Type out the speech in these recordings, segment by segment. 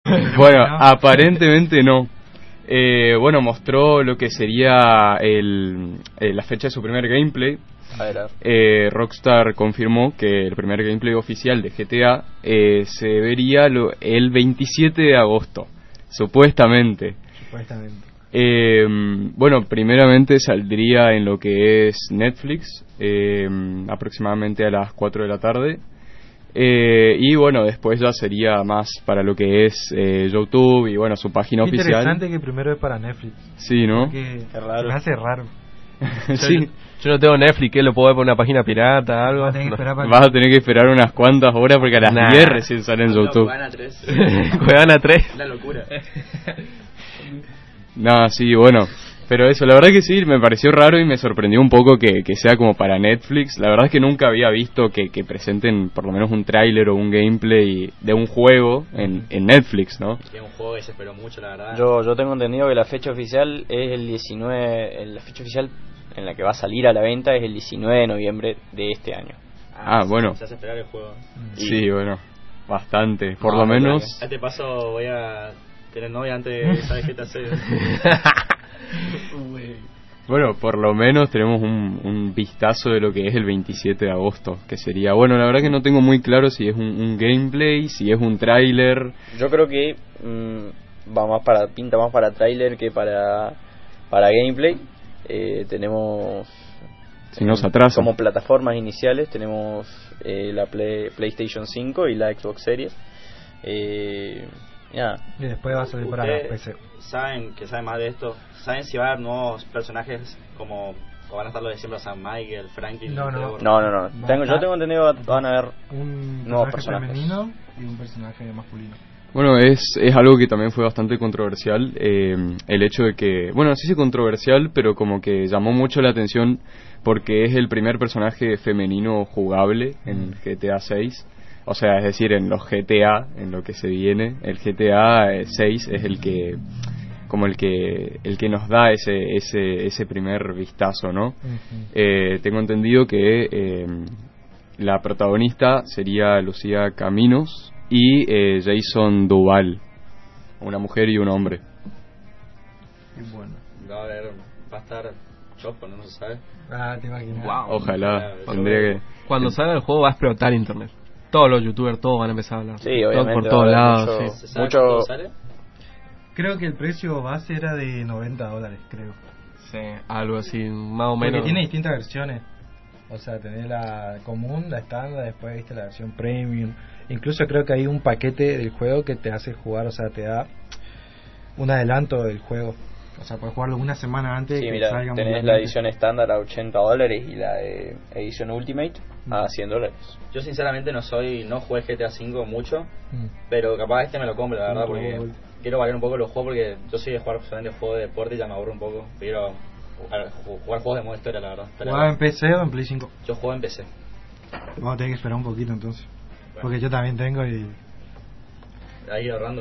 Bueno, aparentemente no. Bueno, mostró lo que sería la fecha de su primer gameplay. A ver. Rockstar confirmó que el primer gameplay oficial de GTA se vería el 27 de agosto, supuestamente. Bueno, primeramente saldría en lo que es Netflix, aproximadamente a las 4 de la tarde. Y bueno, después ya sería más para lo que es YouTube y bueno, su página oficial. Interesante que primero es para Netflix. Sí, ¿no? Porque me hace raro. Sí. Yo no tengo Netflix, ¿qué? ¿Lo puedo ver por una página pirata, algo? Vas a tener que esperar unas cuantas horas porque a las 10 recién sale en YouTube. Juegan a 3. Juegan a 3. La locura. No, sí, bueno. Pero eso, la verdad que sí, me pareció raro y me sorprendió un poco que sea como para Netflix. La verdad es que nunca había visto que presenten por lo menos un tráiler o un gameplay de un juego en Netflix, ¿no? Es un juego que se esperó mucho, la verdad. Yo tengo entendido que la fecha oficial es el 19... La fecha oficial en la que va a salir a la venta es el 19 de noviembre de este año. Bueno. Se hace esperar el juego. Sí, bueno, bastante. Por lo menos... A este paso voy a tener novia antes de saber qué te hace. Bueno, por lo menos tenemos un vistazo de lo que es el 27 de agosto, que sería, bueno, la verdad que no tengo muy claro si es un gameplay, si es un tráiler. Yo creo que pinta más para tráiler que para gameplay. Tenemos, si nos atrasa, como plataformas iniciales tenemos la PlayStation 5 y la Xbox Series. Y después va a salir para la PC. Saben más de esto. ¿Saben si va a haber nuevos personajes como van a estar los de siempre, San Michael, Franklin? No. Yo tengo entendido que van a haber un nuevos personaje femenino y un personaje masculino. Bueno, es algo que también fue bastante controversial, el hecho de que, bueno, sí es controversial, pero como que llamó mucho la atención porque es el primer personaje femenino jugable en GTA 6. O sea, es decir, en los GTA, en lo que se viene, el GTA 6 es el que nos da ese primer vistazo, ¿no? Tengo entendido que la protagonista sería Lucía Caminos y Jason Duval, una mujer y un hombre. Y bueno, va a estar Chopo, no se sabe. Te imaginas. Wow. Ojalá. Cuando salga el juego va a explotar internet. Todos los youtubers, todos van a empezar a hablar. Sí, obviamente. Por todos lados. Mucho. ¿Sale? Creo que el precio base era de $90, creo. Sí, algo así, más o menos. Porque tiene distintas versiones. O sea, tenés la común, la estándar, después viste la versión premium. Incluso creo que hay un paquete del juego que te hace jugar, o sea, te da un adelanto del juego. O sea, puedes jugarlo una semana antes. Sí, mira, tenés la edición estándar a $80 y la de edición Ultimate a $100. Yo sinceramente no jugué GTA V mucho, pero capaz me lo compro, la verdad, porque quiero variar un poco los juegos, porque yo soy de jugar solamente juegos de deporte y ya me aburro un poco. Quiero jugar juegos de modo historia, la verdad. ¿Jugaba en PC o en Play 5? Yo juego en PC. Vamos a tener que esperar un poquito entonces. Bueno. Porque yo también tengo y... Ahí ahorrando.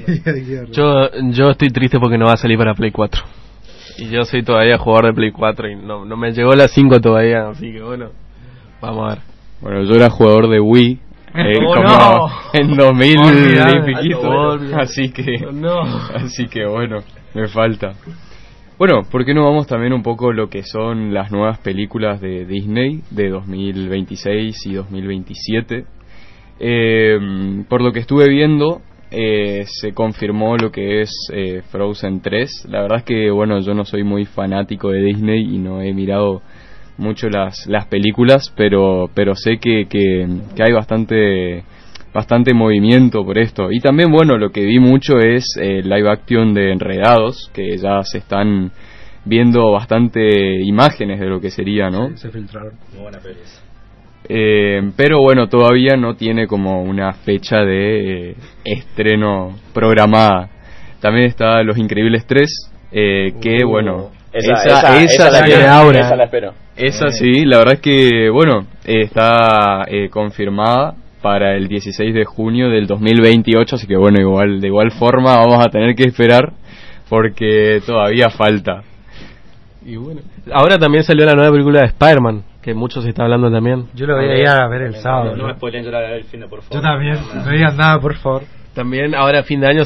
Yo estoy triste porque no va a salir para Play 4. Y yo soy todavía jugador de Play 4 y no me llegó la 5 todavía, así que bueno, vamos a ver. Bueno, yo era jugador de Wii. En 2000 y piquito, así que bueno, me falta. Bueno, ¿por qué no vamos también un poco lo que son las nuevas películas de Disney de 2026 y 2027? Por lo que estuve viendo, se confirmó lo que es Frozen 3. La verdad es que, bueno, yo no soy muy fanático de Disney y no he mirado mucho las películas, pero sé que hay bastante movimiento por esto. Y también, bueno, lo que vi mucho es live action de Enredados, que ya se están viendo bastante imágenes de lo que sería, ¿no? Sí, se filtraron. Muy buena peli. Pero bueno, todavía no tiene como una fecha de estreno programada. También está Los Increíbles 3, que bueno, esa la espero. Esa sí, la verdad es que bueno, está confirmada para el 16 de junio del 2028, así que bueno, de igual forma vamos a tener que esperar porque todavía falta. Y bueno, ahora también salió la nueva película de Spider-Man, que muchos se está hablando también. Yo lo voy a ir a ver el sábado. No me spoileen, yo la voy a ver el fin de, por favor. Yo también, no digan nada, por favor. También ahora a fin de año